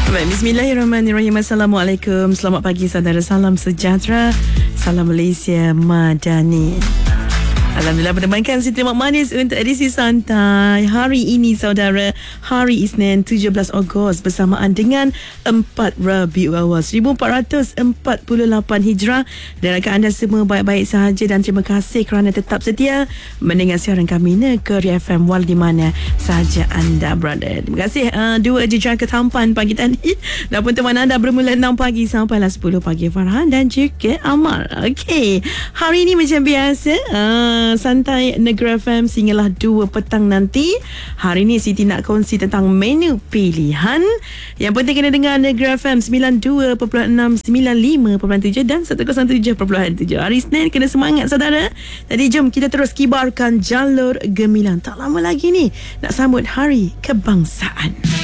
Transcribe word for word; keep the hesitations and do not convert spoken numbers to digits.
Baik, Bismillahirrahmanirrahim. Assalamualaikum. Selamat pagi saudara. Salam sejahtera. Salam Malaysia Madani. Alhamdulillah menemankan Siti Mak Manis untuk edisi santai hari ini saudara, hari Isnin tujuh belas Ogos bersamaan dengan empat Rabiul Awal seribu empat ratus empat puluh lapan Hijrah. Dan rakan anda semua baik-baik sahaja dan terima kasih kerana tetap setia mendengar siaran kami Negeri F M Wal di mana sahaja anda berada. Terima kasih uh, dua jejak ketampan pagi tadi dan pun teman anda bermula enam pagi sampailah sepuluh pagi, Farhan dan juga Amal. Okey, hari ini macam biasa uh, santai Negeri F M sehinggalah dua petang nanti. Hari ni Siti nak kongsi tentang menu pilihan. Yang penting kena dengar Negeri F M sembilan puluh dua perpuluhan enam, sembilan puluh lima perpuluhan tujuh dan seratus tujuh perpuluhan tujuh. Hari Isnin kena semangat saudara. Jadi jom kita terus kibarkan jalur gemilang. Tak lama lagi ni nak sambut Hari Kebangsaan.